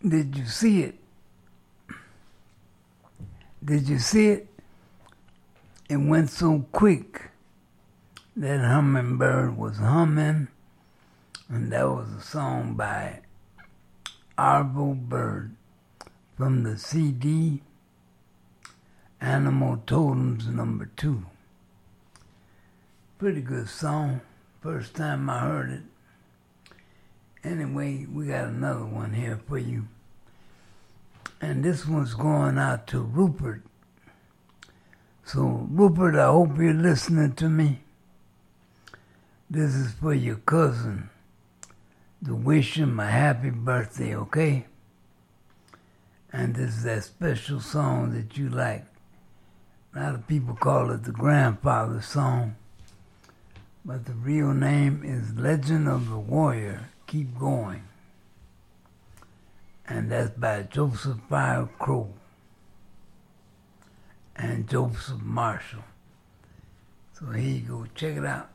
Did you see it? Did you see it? It went so quick. That hummingbird was humming, and that was a song by Arvo Bird from the CD Animal Totems No. 2. Pretty good song. First time I heard it. Anyway, we got another one here for you. And this one's going out to Rupert. So, Rupert, I hope you're listening to me. This is for your cousin to wish him a happy birthday, okay? And this is that special song that you like. A lot of people call it the grandfather song, but the real name is Legend of the Warrior, Keep Going. And that's by Joseph Fire Crow and Joseph Marshall. So here you go, check it out.